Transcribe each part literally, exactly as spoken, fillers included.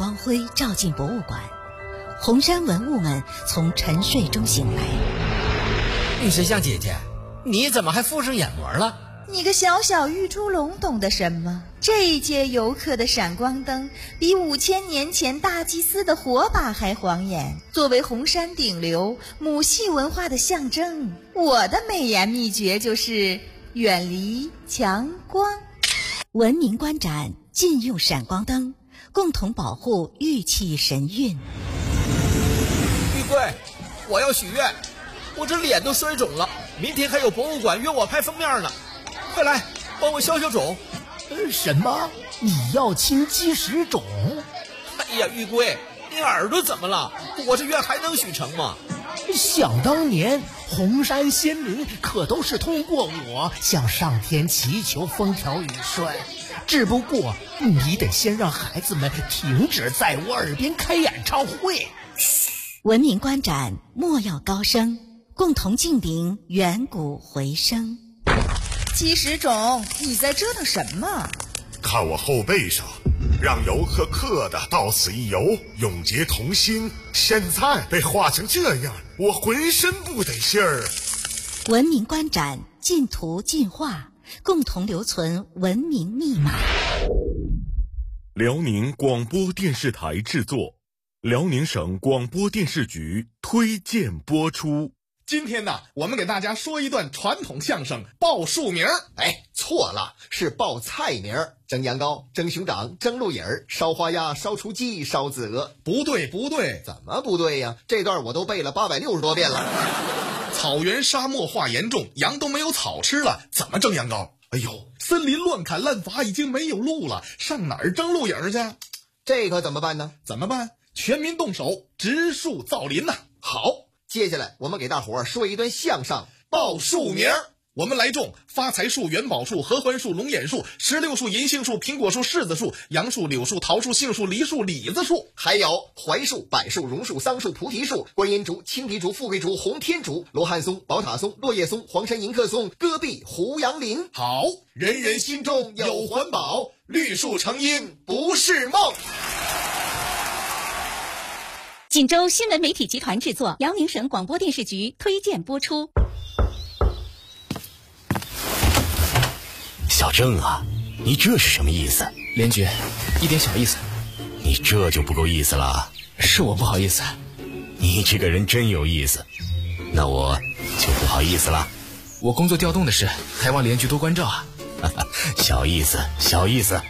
光辉照进博物馆，红山文物们从沉睡中醒来。 玉神像姐姐，你怎么还附上眼膜了？ 你个小小玉猪龙懂得什么？这一届游客的闪光灯比五千年前大祭司的火把还晃眼。作为红山顶流母系文化的象征，我的美颜秘诀就是远离强光。 文明观展，禁用闪光灯，共同保护玉器神韵。 玉贵，我要许愿，我这脸都摔肿了，明天还有博物馆约我拍封面呢。快来帮我消消肿。 呃，什么？你要清积食肿？ 哎呀，玉贵，你耳朵怎么了？我这愿还能许成吗？ 想当年红山先民可都是通过我向上天祈求风调雨顺，只不过你得先让孩子们停止在我耳边开演唱会。 文明观展，莫要高声，共同敬灵远古回声。 积食肿，你在折腾什么？ 看我后背上，让游客刻的到此一游，永结同心。现在被画成这样，我浑身不得劲儿。 文明观展，禁图禁画，共同留存文明密码。 辽宁广播电视台制作，辽宁省广播电视局推荐播出。 今天呢，我们给大家说一段传统相声报树名。 哎，错了，是报菜名。蒸羊羔、蒸熊掌、蒸鹿尾儿、烧花鸭、烧雏鸡、烧子鹅。 不对不对， 怎么不对呀？这段我都背了八百六十多遍了。 草原沙漠化严重，羊都没有草吃了，怎么蒸羊羔？哎呦，森林乱砍滥伐，已经没有路了，上哪儿蒸鹿尾儿去？ 这可怎么办呢？ 怎么办？全民动手，植树造林呐！ 好。接下来我们给大伙儿说一段相声报树名。我们来种发财树、元宝树、合欢树、龙眼树、石榴树、银杏树、苹果树、柿子树、杨树、柳树、桃树、杏树、梨树、李子树， 还有槐树、柏树、榕树、桑树、菩提树、观音竹、青皮竹、富贵竹、红天竹、罗汉松、宝塔松、落叶松、黄山迎客松、戈壁、胡杨林。 好，人人心中有环保，绿树成荫不是梦。 锦州新闻媒体集团制作，辽宁省广播电视局推荐播出。 小郑啊，你这是什么意思？ 连局，一点小意思。 你这就不够意思了。 是我不好意思。 你这个人真有意思，那我就不好意思了。 我工作调动的事，还望连局多关照啊。 小意思，小意思，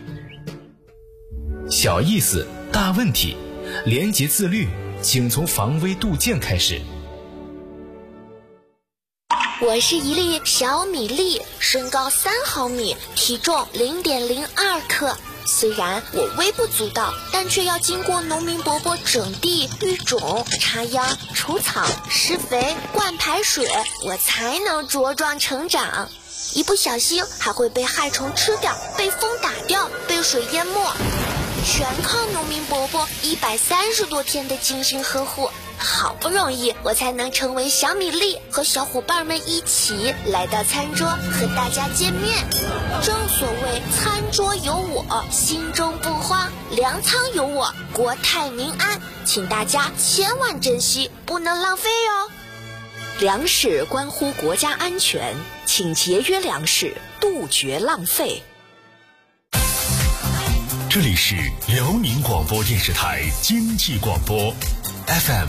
小意思，大问题。廉洁自律，请从防微杜渐开始。 我是一粒小米粒，身高三毫米，体重零点零二克。虽然我微不足道，但却要经过农民伯伯整地、育种、插秧、除草、施肥、灌排水，我才能茁壮成长。一不小心还会被害虫吃掉，被风打掉，被水淹没。全靠农民伯伯一百三十多天的精心呵护，好不容易我才能成为小米粒，和小伙伴们一起来到餐桌和大家见面。正所谓餐桌有我，心中不慌；粮仓有我，国泰民安。请大家千万珍惜，不能浪费哦。粮食关乎国家安全，请节约粮食，杜绝浪费。 这里是辽宁广播电视台经济广播 F M